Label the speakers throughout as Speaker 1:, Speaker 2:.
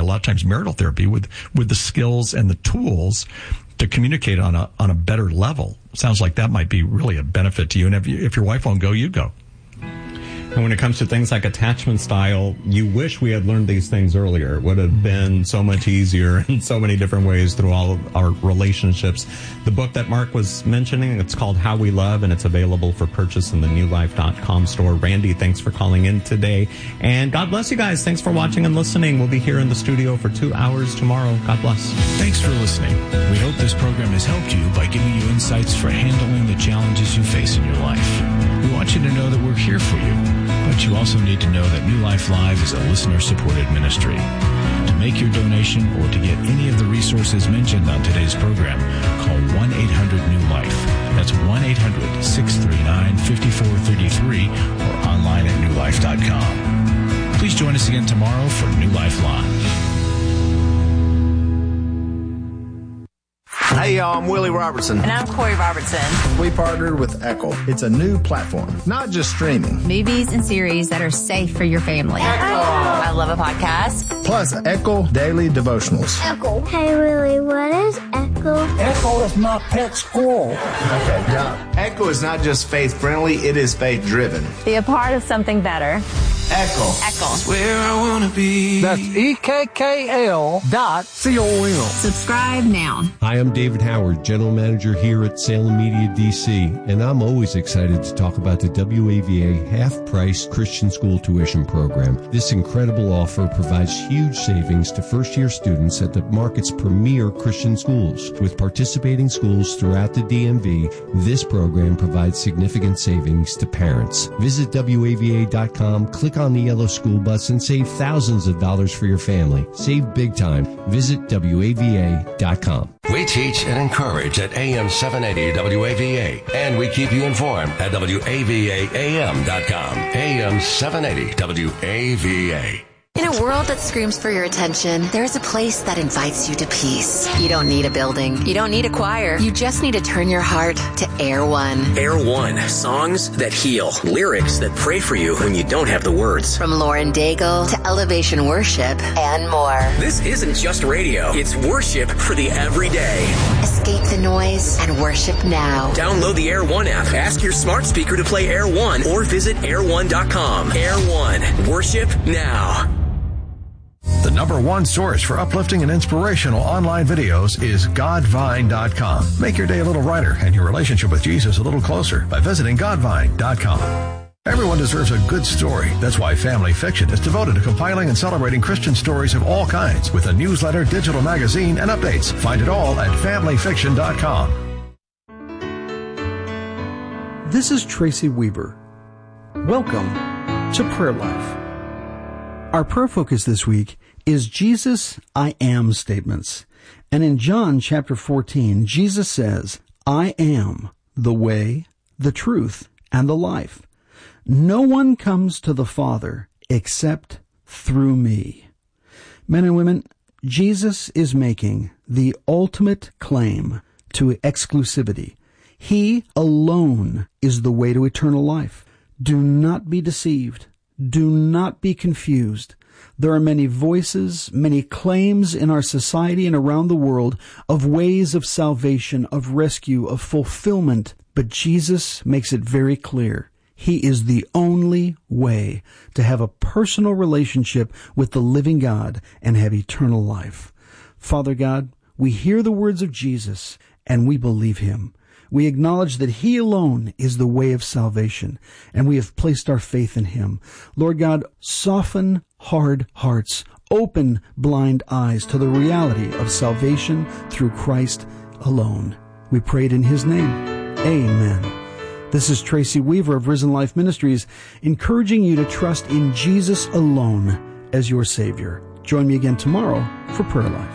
Speaker 1: lot of times marital therapy with the skills and the tools to communicate on a better level. Sounds like that might be really a benefit to you. And if your wife won't go, you go.
Speaker 2: And when it comes to things like attachment style, you wish we had learned these things earlier. It would have been so much easier in so many different ways through all of our relationships. The book that Mark was mentioning, it's called How We Love, and it's available for purchase in the newlife.com store. Randy, thanks for calling in today. And God bless you guys. Thanks for watching and listening. We'll be here in the studio for 2 hours tomorrow. God bless.
Speaker 3: Thanks for listening. We hope this program has helped you by giving you insights for handling the challenges you face in your life. We want you to know that we're here for you, but you also need to know that New Life Live is a listener-supported ministry. To make your donation or to get any of the resources mentioned on today's program, call 1-800-NEW-LIFE. That's 1-800-639-5433 or online at newlife.com. Please join us again tomorrow for New Life Live.
Speaker 4: Hey, y'all, I'm Willie Robertson.
Speaker 5: And I'm Corey Robertson.
Speaker 4: We partnered with Echo. It's a new platform, not just streaming.
Speaker 5: Movies and series that are safe for your family.
Speaker 4: Echo!
Speaker 5: I love a podcast.
Speaker 4: Plus, Echo Daily Devotionals.
Speaker 6: Echo. Hey, Willie, what is Echo?
Speaker 7: Echo is my pet squirrel.
Speaker 4: Okay, yeah. Echo is not just faith-friendly, it is faith-driven.
Speaker 5: Be a part of something better.
Speaker 4: Echo.
Speaker 5: Echo.
Speaker 8: That's where I want to be.
Speaker 7: That's EKKL.com.
Speaker 5: Subscribe now.
Speaker 9: Hi, I'm David Howard, General Manager here at Salem Media DC, and I'm always excited to talk about the WAVA half-price Christian school tuition program. This incredible offer provides huge savings to first-year students at the market's premier Christian schools. With participating schools throughout the DMV, this program provides significant savings to parents. Visit WAVA.com, click on the yellow school bus, and save thousands of dollars for your family. Save big time. Visit WAVA.com.
Speaker 10: We teach and encourage at AM 780 WAVA, and we keep you informed at WAVAAM.com. AM 780 WAVA.
Speaker 11: In a world that screams for your attention, there's a place that invites you to peace. You don't need a building. You don't need a choir. You just need to turn your heart to Air One.
Speaker 12: Air One. Songs that heal. Lyrics that pray for you when you don't have the words.
Speaker 11: From Lauren Daigle to Elevation Worship and more.
Speaker 12: This isn't just radio. It's worship for the everyday.
Speaker 11: Escape the noise and worship now.
Speaker 12: Download the Air One app. Ask your smart speaker to play Air One or visit air1.com. Air One. Worship now.
Speaker 13: The #1 source for uplifting and inspirational online videos is Godvine.com. Make your day a little brighter and your relationship with Jesus a little closer by visiting Godvine.com. Everyone deserves a good story. That's why Family Fiction is devoted to compiling and celebrating Christian stories of all kinds with a newsletter, digital magazine, and updates. Find it all at FamilyFiction.com.
Speaker 14: This is Tracy Weaver. Welcome to Prayer Life. Our prayer focus this week is Jesus' I am statements. And in John chapter 14, Jesus says, I am the way, the truth, and the life. No one comes to the Father except through me. Men and women, Jesus is making the ultimate claim to exclusivity. He alone is the way to eternal life. Do not be deceived. Do not be confused. There are many voices, many claims in our society and around the world of ways of salvation, of rescue, of fulfillment. But Jesus makes it very clear. He is the only way to have a personal relationship with the living God and have eternal life. Father God, we hear the words of Jesus and we believe him. We acknowledge that he alone is the way of salvation, and we have placed our faith in him. Lord God, soften hard hearts, open blind eyes to the reality of salvation through Christ alone. We pray it in his name. Amen. This is Tracy Weaver of Risen Life Ministries, encouraging you to trust in Jesus alone as your Savior. Join me again tomorrow for Prayer Life.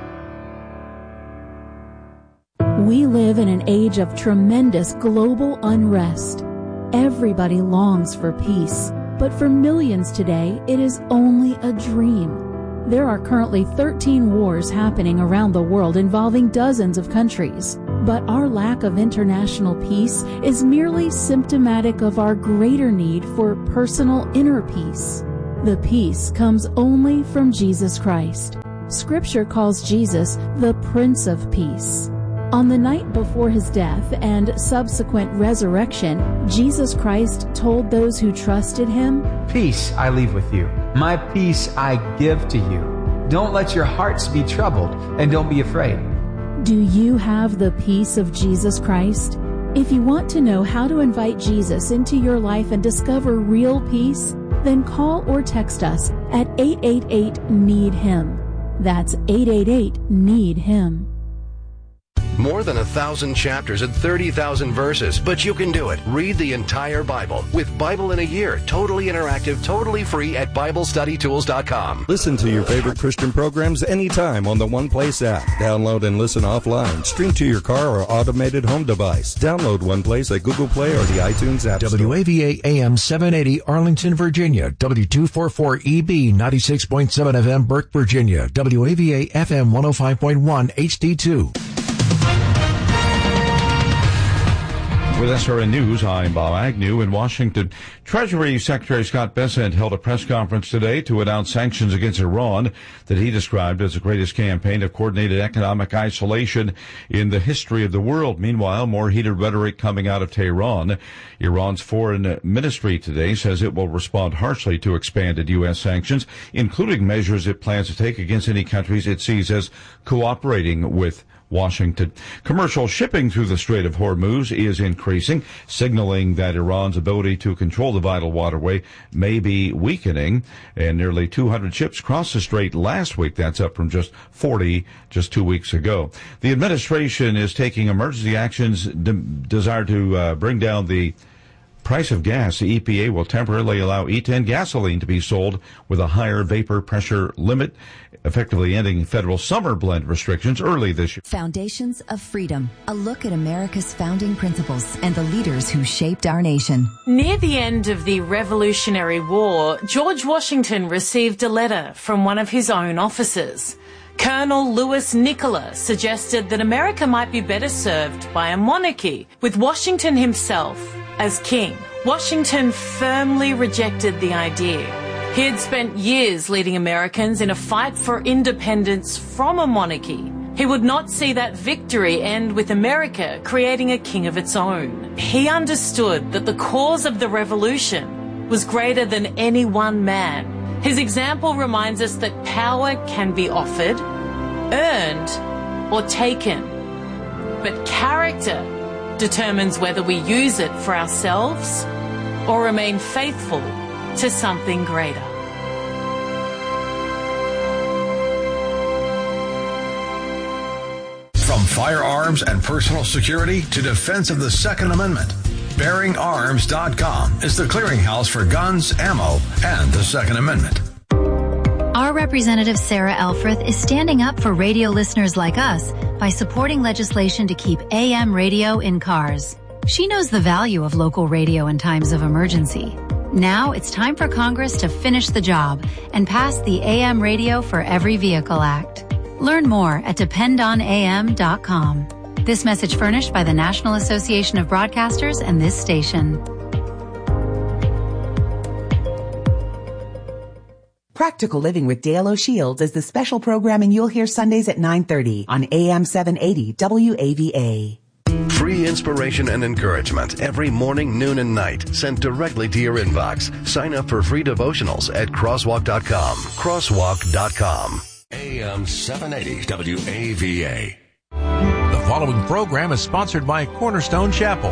Speaker 15: We live in an age of tremendous global unrest. Everybody longs for peace, but for millions today, it is only a dream. There are currently 13 wars happening around the world involving dozens of countries. But our lack of international peace is merely symptomatic of our greater need for personal inner peace. The peace comes only from Jesus Christ. Scripture calls Jesus the Prince of Peace. On the night before his death and subsequent resurrection, Jesus Christ told those who trusted him,
Speaker 16: "Peace I leave with you. My peace I give to you. Don't let your hearts be troubled, and don't be afraid."
Speaker 15: Do you have the peace of Jesus Christ? If you want to know how to invite Jesus into your life and discover real peace, then call or text us at 888-NEED-HIM. That's 888-NEED-HIM.
Speaker 10: More than 1,000 chapters and 30,000 verses, but you can do it. Read the entire Bible with Bible in a Year, totally interactive, totally free at BibleStudyTools.com.
Speaker 17: Listen to your favorite Christian programs anytime on the One Place app. Download and listen offline. Stream to your car or automated home device. Download One Place at Google Play or the iTunes App Store.
Speaker 18: WAVA AM 780 Arlington, Virginia. W244EB 96.7 FM Burke, Virginia. WAVA FM 105.1 HD2.
Speaker 19: With SRN News, I'm Bob Agnew in Washington. Treasury Secretary Scott Bessent held a press conference today to announce sanctions against Iran that he described as the greatest campaign of coordinated economic isolation in the history of the world. Meanwhile, more heated rhetoric coming out of Tehran. Iran's foreign ministry today says it will respond harshly to expanded U.S. sanctions, including measures it plans to take against any countries it sees as cooperating with Washington. Commercial shipping through the Strait of Hormuz is increasing, signaling that Iran's ability to control the vital waterway may be weakening. And nearly 200 ships crossed the strait last week. That's up from just 40 just 2 weeks ago. The administration is taking emergency actions designed to bring down the price of gas. The EPA will temporarily allow E10 gasoline to be sold with a higher vapor pressure limit, effectively ending federal summer blend restrictions early this year.
Speaker 20: Foundations of Freedom, a look at America's founding principles and the leaders who shaped our nation.
Speaker 21: Near the end of the Revolutionary War, George Washington received a letter from one of his own officers. Colonel Louis Nicola suggested that America might be better served by a monarchy, with Washington himself as king. Washington firmly rejected the idea. He had spent years leading Americans in a fight for independence from a monarchy. He would not see that victory end with America creating a king of its own. He understood that the cause of the revolution was greater than any one man. His example reminds us that power can be offered, earned, or taken. But character determines whether we use it for ourselves or remain faithful to something greater.
Speaker 13: From firearms and personal security to defense of the Second Amendment, BearingArms.com is the clearinghouse for guns, ammo, and the Second Amendment.
Speaker 22: Our representative Sarah Elfreth is standing up for radio listeners like us by supporting legislation to keep AM radio in cars. She knows the value of local radio in times of emergency. Now it's time for Congress to finish the job and pass the AM Radio for Every Vehicle Act. Learn more at dependonam.com. This message furnished by the National Association of Broadcasters and this station.
Speaker 23: Practical Living with Dale O'Shields is the special programming you'll hear Sundays at 9:30 on AM 780 WAVA.
Speaker 10: Free inspiration and encouragement every morning, noon, and night sent directly to your inbox. Sign up for free devotionals at crosswalk.com. Crosswalk.com. AM 780 WAVA.
Speaker 18: The following program is sponsored by Cornerstone Chapel.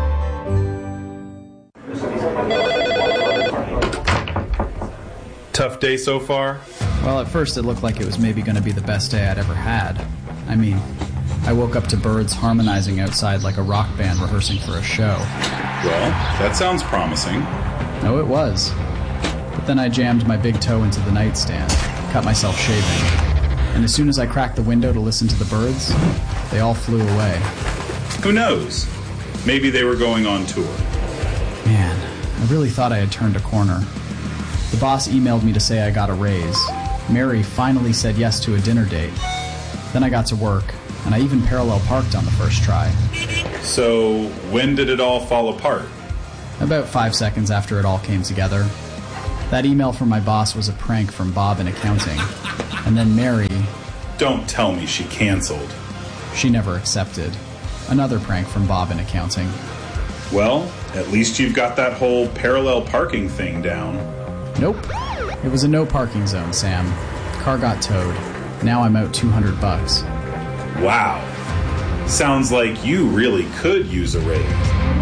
Speaker 24: Tough day so far?
Speaker 25: Well, at first it looked like it was maybe going to be the best day I'd ever had. I mean, I woke up to birds harmonizing outside like a rock band rehearsing for a show.
Speaker 24: Well, that sounds promising.
Speaker 25: Oh, it was. But then I jammed my big toe into the nightstand, cut myself shaving. And as soon as I cracked the window to listen to the birds, they all flew away.
Speaker 24: Who knows? Maybe they were going on tour.
Speaker 25: Man, I really thought I had turned a corner. The boss emailed me to say I got a raise. Mary finally said yes to a dinner date. Then I got to work, and I even parallel parked on the first try.
Speaker 24: So, when did it all fall apart?
Speaker 25: About 5 seconds after it all came together. That email from my boss was a prank from Bob in accounting, And then Mary...
Speaker 24: Don't tell me she canceled.
Speaker 25: She never accepted. Another prank from Bob in accounting.
Speaker 24: Well, at least you've got that whole parallel parking thing down.
Speaker 25: Nope. It was a no parking zone, Sam. Car got towed. Now I'm out $200.
Speaker 24: Wow. Sounds like you really could use a raise.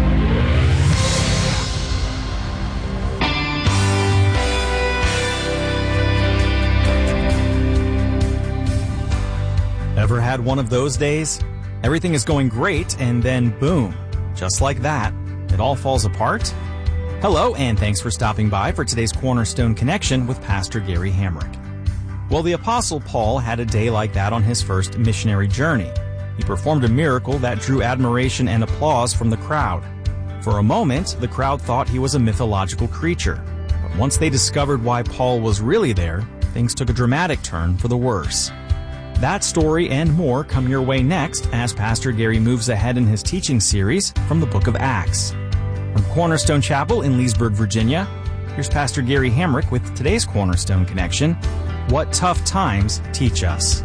Speaker 1: Ever had one of those days? Everything is going great, and then boom, just like that, it all falls apart? Hello, and thanks for stopping by for today's Cornerstone Connection with Pastor Gary Hamrick. Well, the Apostle Paul had a day like that on his first missionary journey. He performed a miracle that drew admiration and applause from the crowd. For a moment, the crowd thought he was a mythological creature. But once they discovered why Paul was really there, things took a dramatic turn for the worse. That story and more come your way next as Pastor Gary moves ahead in his teaching series from the book of Acts. From Cornerstone Chapel in Leesburg, Virginia, here's Pastor Gary Hamrick with today's Cornerstone Connection, What Tough Times Teach Us.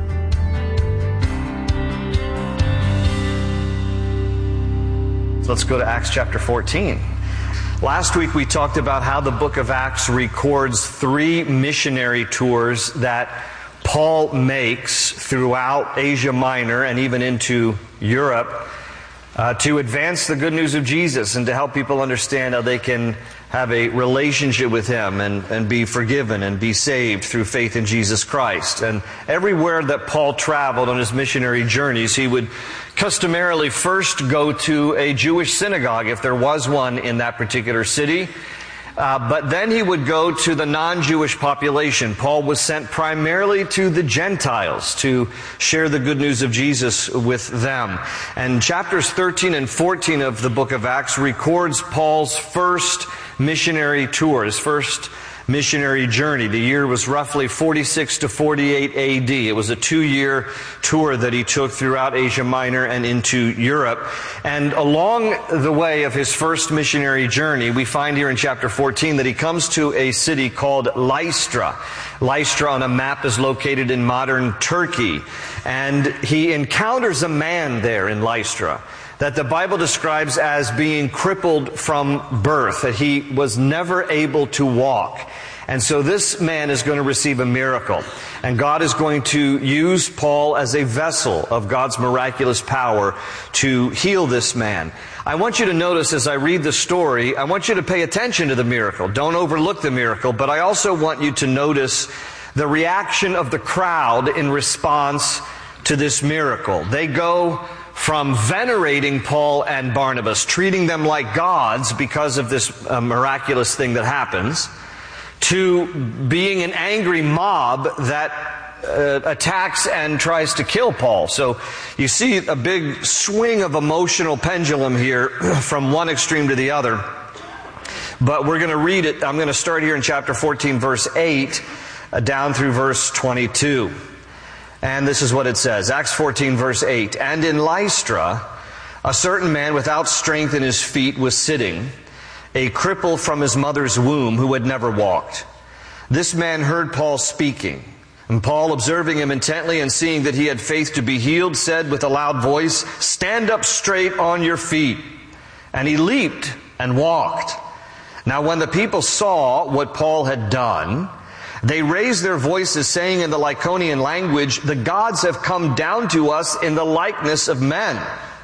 Speaker 2: Let's go to Acts chapter 14. Last week we talked about how the book of Acts records 3 missionary tours that Paul makes throughout Asia Minor and even into Europe to advance the good news of Jesus and to help people understand how they can have a relationship with Him and be forgiven and be saved through faith in Jesus Christ. And everywhere that Paul traveled on his missionary journeys, he would customarily first go to a Jewish synagogue if there was one in that particular city. But then he would go to the non-Jewish population. Paul was sent primarily to the Gentiles to share the good news of Jesus with them. And chapters 13 and 14 of the book of Acts records Paul's first missionary tour, his first missionary journey. The year was roughly 46 to 48 AD. It was a 2-year tour that he took throughout Asia Minor and into Europe. And along the way of his first missionary journey, we find here in chapter 14 that he comes to a city called Lystra. Lystra on a map is located in modern Turkey. And he encounters a man there in Lystra that the Bible describes as being crippled from birth, that he was never able to walk. And so this man is going to receive a miracle. And God is going to use Paul as a vessel of God's miraculous power to heal this man. I want you to notice as I read the story, I want you to pay attention to the miracle. Don't overlook the miracle, but I also want you to notice the reaction of the crowd in response to this miracle. They go from venerating Paul and Barnabas, treating them like gods because of this miraculous thing that happens, to being an angry mob that attacks and tries to kill Paul. So you see a big swing of emotional pendulum here from one extreme to the other. But we're going to read it. I'm going to start here in chapter 14, verse 8, down through verse 22. And this is what it says. Acts 14, verse 8. And in Lystra, a certain man without strength in his feet was sitting, a cripple from his mother's womb who had never walked. This man heard Paul speaking. And Paul, observing him intently and seeing that he had faith to be healed, said with a loud voice, "Stand up straight on your feet." And he leaped and walked. Now when the people saw what Paul had done, they raised their voices, saying in the Lycaonian language, "The gods have come down to us in the likeness of men."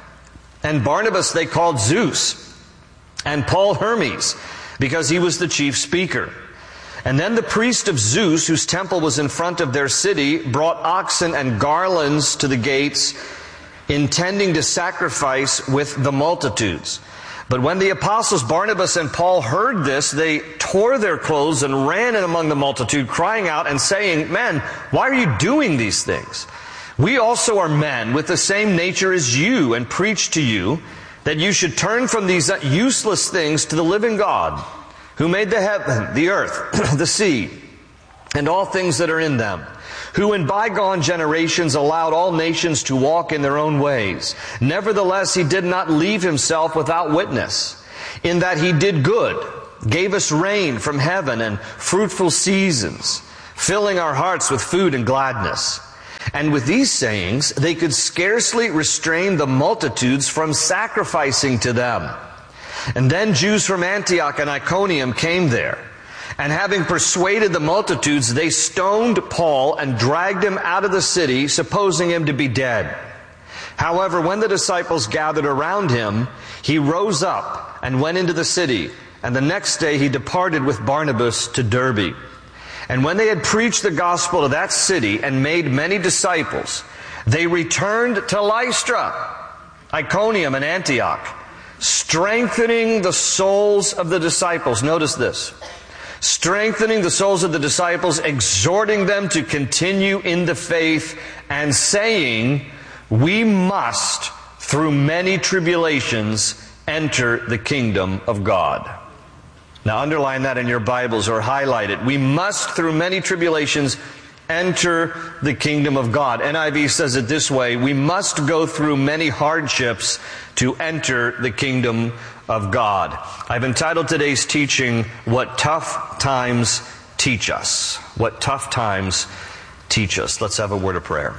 Speaker 2: And Barnabas they called Zeus, and Paul Hermes, because he was the chief speaker. And then the priest of Zeus, whose temple was in front of their city, brought oxen and garlands to the gates, intending to sacrifice with the multitudes. But when the apostles Barnabas and Paul heard this, they tore their clothes and ran in among the multitude, crying out and saying, "Men, why are you doing these things? We also are men with the same nature as you, and preach to you that you should turn from these useless things to the living God, who made the heaven, the earth, the sea, and all things that are in them, who in bygone generations allowed all nations to walk in their own ways. Nevertheless, he did not leave himself without witness, in that he did good, gave us rain from heaven and fruitful seasons, filling our hearts with food and gladness. And with these sayings, they could scarcely restrain the multitudes from sacrificing to them. And then Jews from Antioch and Iconium came there. And having persuaded the multitudes, they stoned Paul and dragged him out of the city, supposing him to be dead. However, when the disciples gathered around him, he rose up and went into the city. And the next day he departed with Barnabas to Derbe. And when they had preached the gospel to that city and made many disciples, they returned to Lystra, Iconium, and Antioch, strengthening the souls of the disciples. Notice this. Strengthening the souls of the disciples, exhorting them to continue in the faith, and saying, we must, through many tribulations, enter the kingdom of God. Now underline that in your Bibles or highlight it. We must, through many tribulations, enter the kingdom of God. NIV says it this way: we must go through many hardships to enter the kingdom of God. I've entitled today's teaching, What Tough Times Teach Us. What Tough Times Teach Us. Let's have a word of prayer.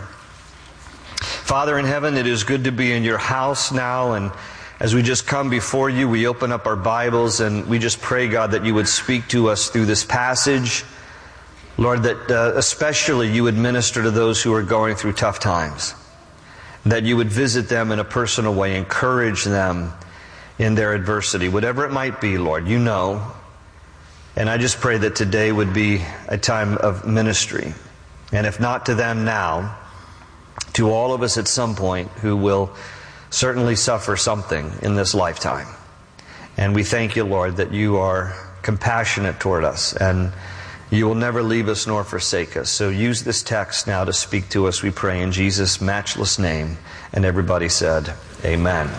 Speaker 2: Father in heaven, it is good to be in your house now, and as we just come before you, we open up our Bibles and we just pray, God, that you would speak to us through this passage. Lord, that especially you would minister to those who are going through tough times. That you would visit them in a personal way, encourage them in their adversity. Whatever it might be, Lord, you know. And I just pray that today would be a time of ministry. And if not to them now, to all of us at some point who will certainly suffer something in this lifetime. And we thank you, Lord, that you are compassionate toward us and you will never leave us nor forsake us. So use this text now to speak to us, we pray, in Jesus' matchless name. And everybody said, amen.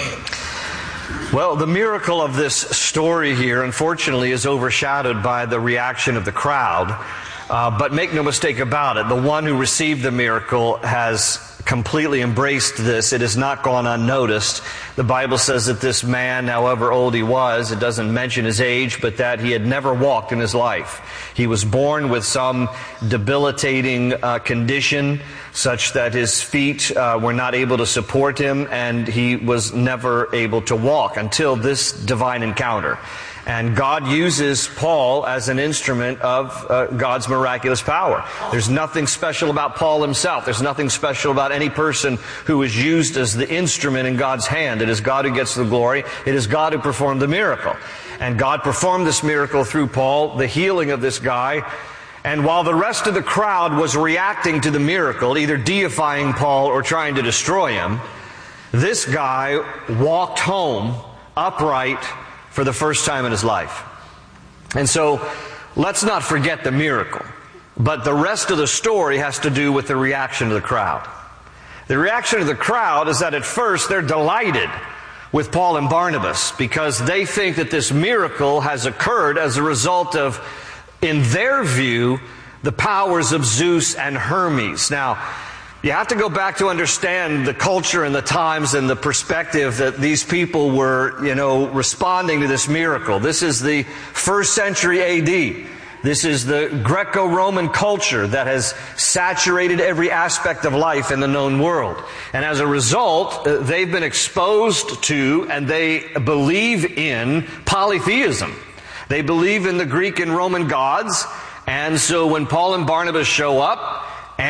Speaker 2: Well, the miracle of this story here, unfortunately, is overshadowed by the reaction of the crowd. But make no mistake about it, the one who received the miracle has completely embraced this. It has not gone unnoticed. The Bible says that this man, however old he was, it doesn't mention his age, but that he had never walked in his life. He was born with some debilitating condition such that his feet were not able to support him, and he was never able to walk until this divine encounter. And God uses Paul as an instrument of God's miraculous power. There's nothing special about Paul himself. There's nothing special about any person who is used as the instrument in God's hand. It is God who gets the glory. It is God who performed the miracle. And God performed this miracle through Paul, the healing of this guy. And while the rest of the crowd was reacting to the miracle, either deifying Paul or trying to destroy him, this guy walked home upright for the first time in his life. And so, let's not forget the miracle. But the rest of the story has to do with the reaction of the crowd. The reaction of the crowd is that at first they're delighted with Paul and Barnabas because they think that this miracle has occurred as a result of, in their view, the powers of Zeus and Hermes. Now, you have to go back to understand the culture and the times and the perspective that these people were, responding to this miracle. This is the 1st century AD. This is the Greco-Roman culture that has saturated every aspect of life in the known world. And as a result, they've been exposed to and they believe in polytheism. They believe in the Greek and Roman gods. And so when Paul and Barnabas show up,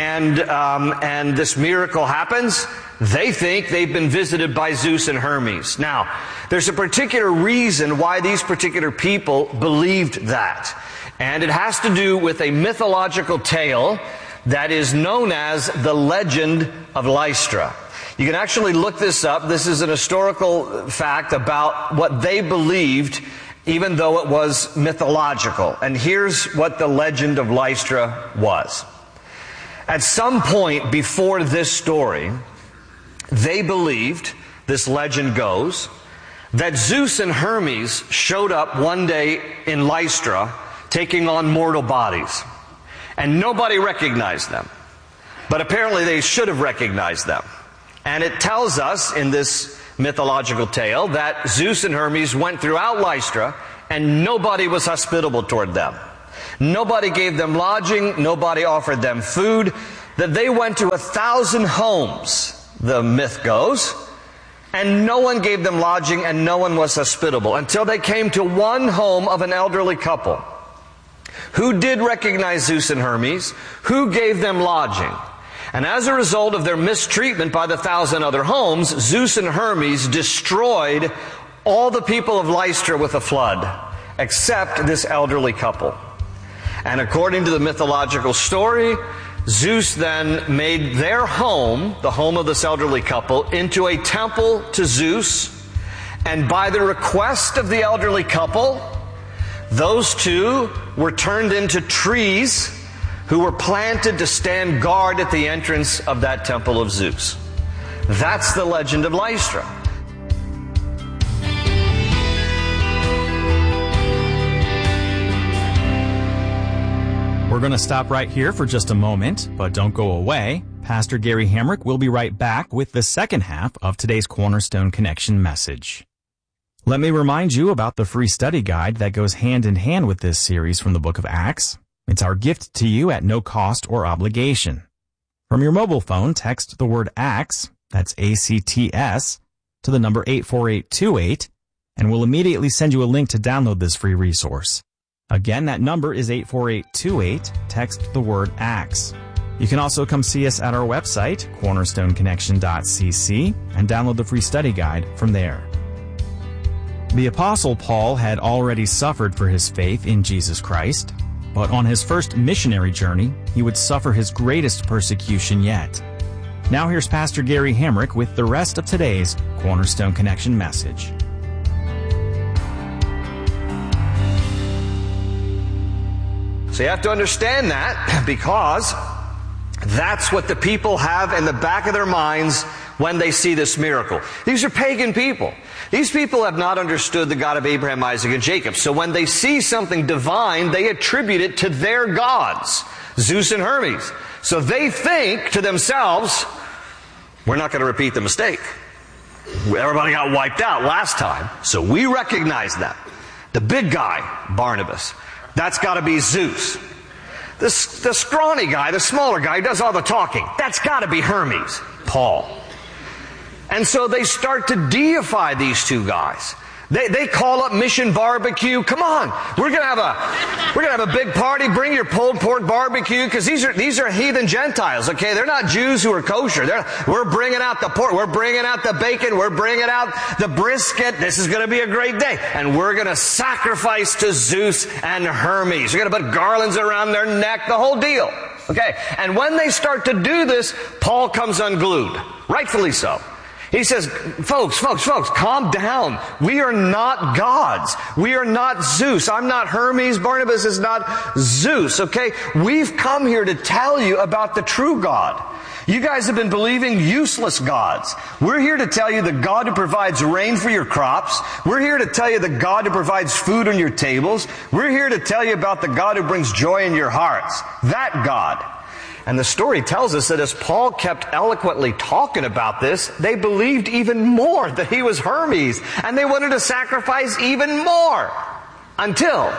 Speaker 2: and this miracle happens, they think they've been visited by Zeus and Hermes. Now, there's a particular reason why these particular people believed that. And it has to do with a mythological tale that is known as the Legend of Lystra. You can actually look this up. This is an historical fact about what they believed, even though it was mythological. And here's what the Legend of Lystra was. At some point before this story, they believed, this legend goes, that Zeus and Hermes showed up one day in Lystra taking on mortal bodies. And nobody recognized them. But apparently they should have recognized them. And it tells us in this mythological tale that Zeus and Hermes went throughout Lystra and nobody was hospitable toward them. Nobody gave them lodging. Nobody offered them food. That they went to 1,000 homes, the myth goes, and no one gave them lodging and no one was hospitable until they came to one home of an elderly couple who did recognize Zeus and Hermes, who gave them lodging. And as a result of their mistreatment by the 1,000 other homes, Zeus and Hermes destroyed all the people of Lystra with a flood, except this elderly couple. And according to the mythological story, Zeus then made their home, the home of this elderly couple, into a temple to Zeus. And by the request of the elderly couple, those two were turned into trees who were planted to stand guard at the entrance of that temple of Zeus. That's the legend of Lystra.
Speaker 1: We're going to stop right here for just a moment, but don't go away. Pastor Gary Hamrick will be right back with the second half of today's Cornerstone Connection message. Let me remind you about the free study guide that goes hand in hand with this series from the book of Acts. It's our gift to you at no cost or obligation. From your mobile phone, text the word ACTS, that's ACTS, to the number 84828, and we'll immediately send you a link to download this free resource. Again, that number is 84828. Text the word ACTS. You can also come see us at our website, cornerstoneconnection.cc, and download the free study guide from there. The Apostle Paul had already suffered for his faith in Jesus Christ, but on his first missionary journey, he would suffer his greatest persecution yet. Now here's Pastor Gary Hamrick with the rest of today's Cornerstone Connection message.
Speaker 2: So you have to understand that, because that's what the people have in the back of their minds when they see this miracle. These are pagan people. These people have not understood the God of Abraham, Isaac, and Jacob. So when they see something divine, they attribute it to their gods, Zeus and Hermes. So they think to themselves, we're not going to repeat the mistake. Everybody got wiped out last time, so we recognize that. The big guy, Barnabas. That's got to be Zeus. The scrawny guy, the smaller guy who does all the talking, that's got to be Hermes, Paul. And so they start to deify these two guys. They call up Mission Barbecue. Come on, we're gonna have a big party. Bring your pulled pork barbecue, because these are heathen Gentiles. Okay, they're not Jews who are kosher. We're bringing out the pork. We're bringing out the bacon. We're bringing out the brisket. This is going to be a great day, and we're going to sacrifice to Zeus and Hermes. We're going to put garlands around their neck. The whole deal. Okay, and when they start to do this, Paul comes unglued, rightfully so. He says, folks, calm down. We are not gods. We are not Zeus. I'm not Hermes. Barnabas is not Zeus, okay? We've come here to tell you about the true God. You guys have been believing useless gods. We're here to tell you the God who provides rain for your crops. We're here to tell you the God who provides food on your tables. We're here to tell you about the God who brings joy in your hearts. That God. And the story tells us that as Paul kept eloquently talking about this, they believed even more that he was Hermes, and they wanted to sacrifice even more. Until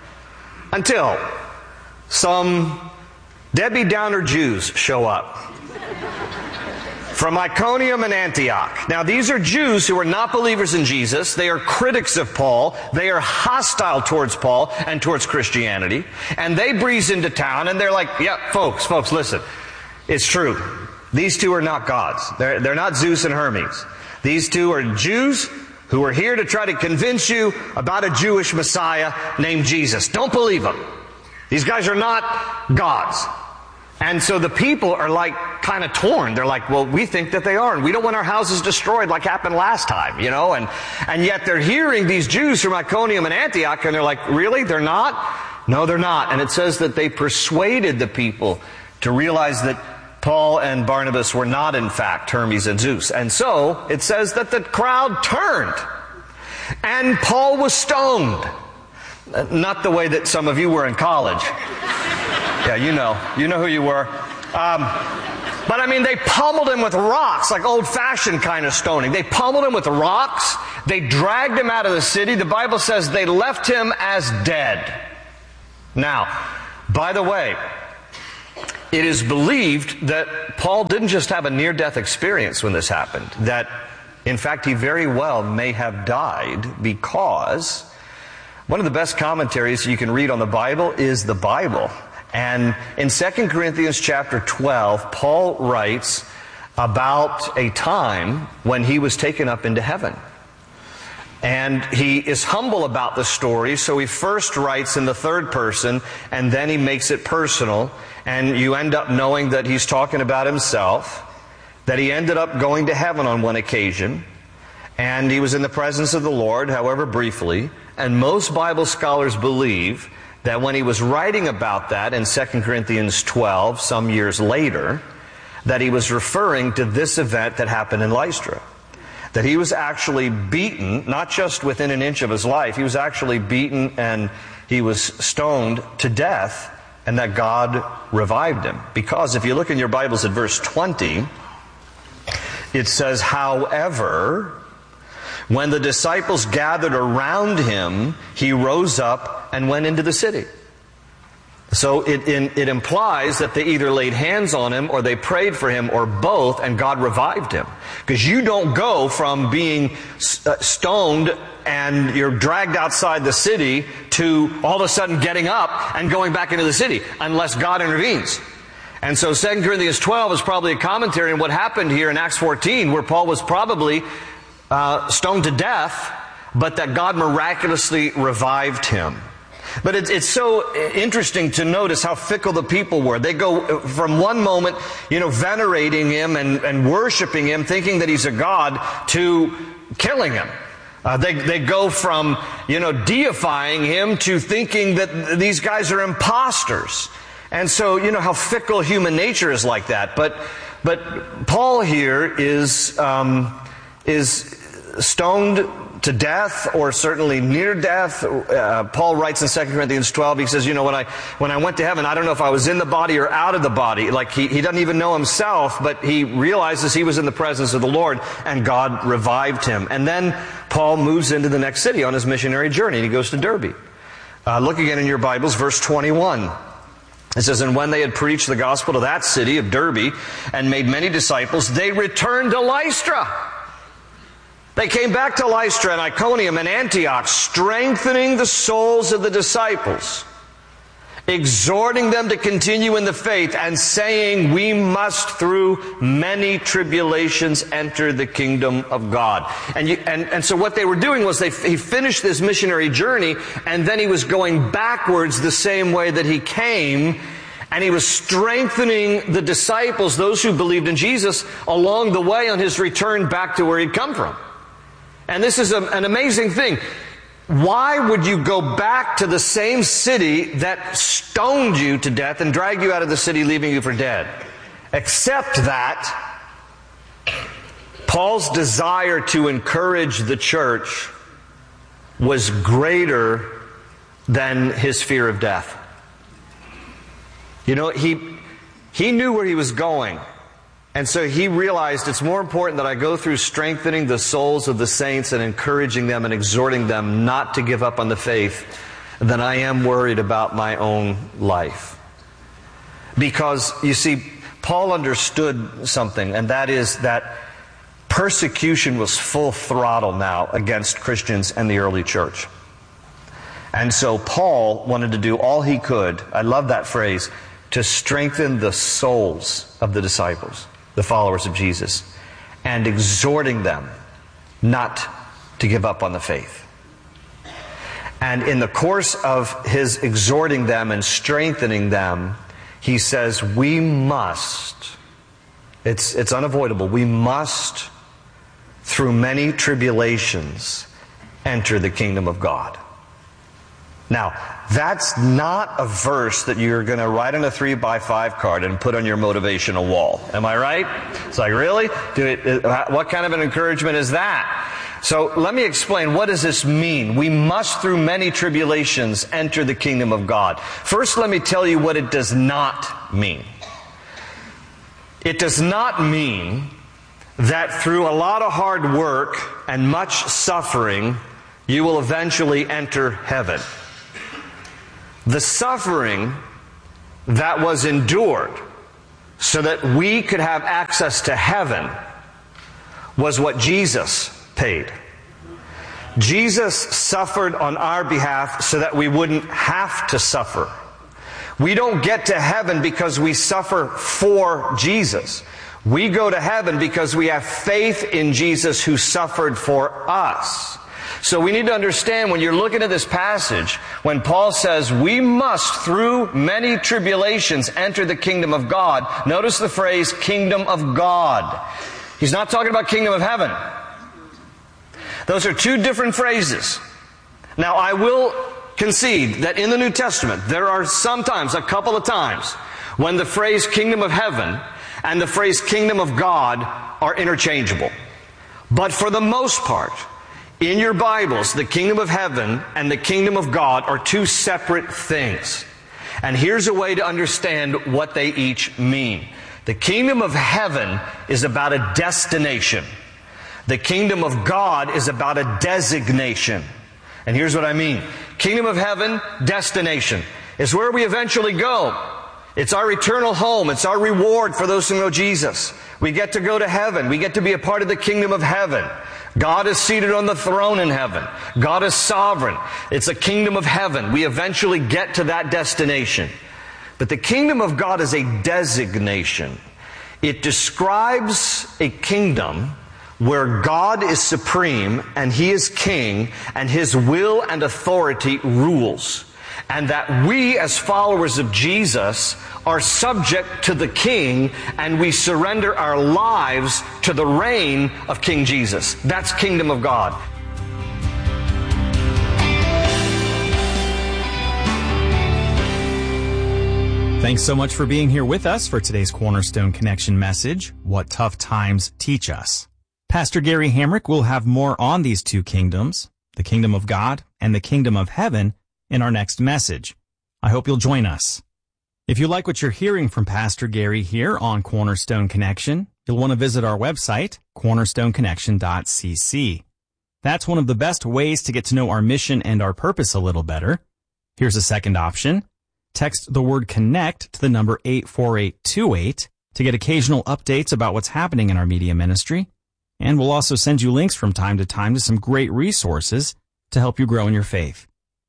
Speaker 2: some Debbie Downer Jews show up from Iconium and Antioch. Now, these are Jews who are not believers in Jesus. They are critics of Paul. They are hostile towards Paul and towards Christianity. And they breeze into town and they're like, yeah, folks, listen. It's true. These two are not gods. They're not Zeus and Hermes. These two are Jews who are here to try to convince you about a Jewish Messiah named Jesus. Don't believe them. These guys are not gods. And so the people are like kind of torn. They're like, well, we think that they are, and we don't want our houses destroyed like happened last time, you know, and yet they're hearing these Jews from Iconium and Antioch, and they're like, really? They're not? No, they're not. And it says that they persuaded the people to realize that Paul and Barnabas were not, in fact, Hermes and Zeus. And so it says that the crowd turned, and Paul was stoned. Not the way that some of you were in college. Yeah, you know who you were. But I mean, they pummeled him with rocks, like old-fashioned kind of stoning. They pummeled him with rocks. They dragged him out of the city. The Bible says they left him as dead. Now, by the way, it is believed that Paul didn't just have a near-death experience when this happened, that in fact he very well may have died, because one of the best commentaries you can read on the Bible is the Bible. And in 2 Corinthians chapter 12, Paul writes about a time when he was taken up into heaven. And he is humble about the story, so he first writes in the third person, and then he makes it personal, and you end up knowing that he's talking about himself, that he ended up going to heaven on one occasion, and he was in the presence of the Lord, however briefly, and most Bible scholars believe that when he was writing about that in 2 Corinthians 12, some years later, that he was referring to this event that happened in Lystra. That he was actually beaten, not just within an inch of his life, he was actually beaten and he was stoned to death, and that God revived him. Because if you look in your Bibles at verse 20, it says, however, when the disciples gathered around him, he rose up and went into the city. So it implies that they either laid hands on him or they prayed for him or both, and God revived him. Because you don't go from being stoned and you're dragged outside the city to all of a sudden getting up and going back into the city unless God intervenes. And so 2 Corinthians 12 is probably a commentary on what happened here in Acts 14, where Paul was probably stoned to death, but that God miraculously revived him. But it's so interesting to notice how fickle the people were. They go from one moment, venerating him and worshiping him, thinking that he's a god, to killing him. They go from, deifying him to thinking that these guys are imposters. And so, how fickle human nature is like that. But Paul here is stoned to death, or certainly near death. Paul writes in 2 Corinthians 12, he says, when I went to heaven, I don't know if I was in the body or out of the body. Like he doesn't even know himself, but he realizes he was in the presence of the Lord, and God revived him. And then Paul moves into the next city on his missionary journey, and he goes to Derbe. Look again in your Bibles, verse 21. It says, and when they had preached the gospel to that city of Derbe and made many disciples, they returned to Lystra. They came back to Lystra and Iconium and Antioch, strengthening the souls of the disciples, exhorting them to continue in the faith, and saying, we must through many tribulations enter the kingdom of God. And so what they were doing was he finished this missionary journey, and then he was going backwards the same way that he came, and he was strengthening the disciples, those who believed in Jesus, along the way on his return back to where he'd come from. And this is an amazing thing. Why would you go back to the same city that stoned you to death and dragged you out of the city, leaving you for dead? Except that Paul's desire to encourage the church was greater than his fear of death. He knew where he was going. And so he realized it's more important that I go through strengthening the souls of the saints and encouraging them and exhorting them not to give up on the faith than I am worried about my own life. Because, you see, Paul understood something, and that is that persecution was full throttle now against Christians and the early church. And so Paul wanted to do all he could, I love that phrase, to strengthen the souls of the disciples, the followers of Jesus, and exhorting them not to give up on the faith. And in the course of his exhorting them and strengthening them, he says, we must, it's unavoidable, we must, through many tribulations, enter the kingdom of God. Now, that's not a verse that you're going to write on a 3x5 card and put on your motivational wall. Am I right? It's like, really? What kind of an encouragement is that? So let me explain. What does this mean? We must, through many tribulations, enter the kingdom of God. First, let me tell you what it does not mean. It does not mean that through a lot of hard work and much suffering, you will eventually enter heaven. The suffering that was endured so that we could have access to heaven was what Jesus paid. Jesus suffered on our behalf so that we wouldn't have to suffer. We don't get to heaven because we suffer for Jesus. We go to heaven because we have faith in Jesus who suffered for us. So we need to understand when you're looking at this passage, when Paul says we must through many tribulations enter the kingdom of God, notice the phrase kingdom of God. He's not talking about kingdom of heaven. Those are two different phrases. Now I will concede that in the New Testament there are sometimes, a couple of times, when the phrase kingdom of heaven and the phrase kingdom of God are interchangeable. But for the most part, in your Bibles, the kingdom of heaven and the kingdom of God are two separate things. And here's a way to understand what they each mean. The kingdom of heaven is about a destination. The kingdom of God is about a designation. And here's what I mean. Kingdom of heaven, destination, is where we eventually go. It's our eternal home. It's our reward for those who know Jesus. We get to go to heaven. We get to be a part of the kingdom of heaven. God is seated on the throne in heaven. God is sovereign. It's a kingdom of heaven. We eventually get to that destination. But the kingdom of God is a designation. It describes a kingdom where God is supreme and He is king and His will and authority rules. And that we as followers of Jesus are subject to the King and we surrender our lives to the reign of King Jesus. That's kingdom of God.
Speaker 1: Thanks so much for being here with us for today's Cornerstone Connection message, What Tough Times Teach Us. Pastor Gary Hamrick will have more on these two kingdoms, the kingdom of God and the kingdom of heaven, in our next message. I hope you'll join us. If you like what you're hearing from Pastor Gary here on Cornerstone Connection, you'll want to visit our website, cornerstoneconnection.cc. That's one of the best ways to get to know our mission and our purpose a little better. Here's a second option. Text the word CONNECT to the number 84828 to get occasional updates about what's happening in our media ministry. And we'll also send you links from time to time to some great resources to help you grow in your faith.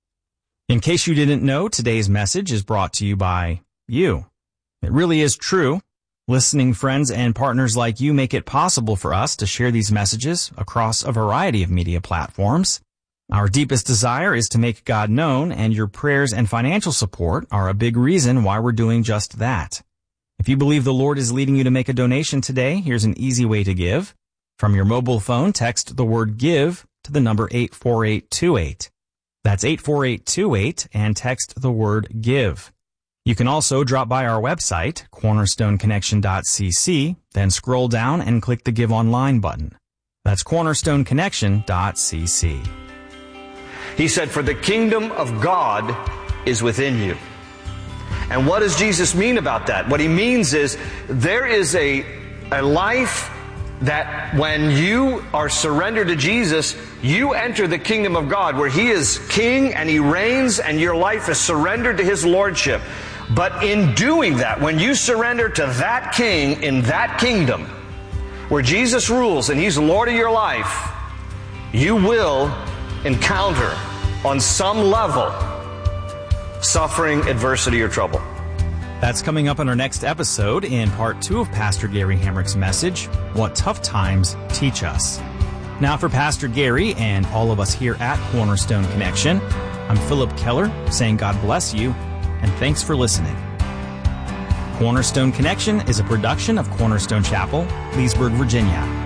Speaker 1: In case you didn't know, today's message is brought to you by you. It really is true. Listening friends and partners like you make it possible for us to share these messages across a variety of media platforms. Our deepest desire is to make God known, and your prayers and financial support are a big reason why we're doing just that. If you believe the Lord is leading you to make a donation today, here's an easy way to give. From your mobile phone, text the word GIVE to the number 84828. That's 84828 and text the word GIVE. You can also drop by our website, cornerstoneconnection.cc, then scroll down and click the Give Online button. That's cornerstoneconnection.cc.
Speaker 2: He said, for the kingdom of God is within you. And what does Jesus mean about that? What He means is there is a life that when you are surrendered to Jesus, you enter the kingdom of God where He is king and He reigns and your life is surrendered to His lordship. But in doing that, when you surrender to that king in that kingdom where Jesus rules and He's Lord of your life, you will encounter on some level suffering, adversity, or trouble.
Speaker 1: That's coming up in our next episode in part 2 of Pastor Gary Hamrick's message, What Tough Times Teach Us. Now for Pastor Gary and all of us here at Cornerstone Connection, I'm Philip Keller saying God bless you and thanks for listening. Cornerstone Connection is a production of Cornerstone Chapel, Leesburg, Virginia.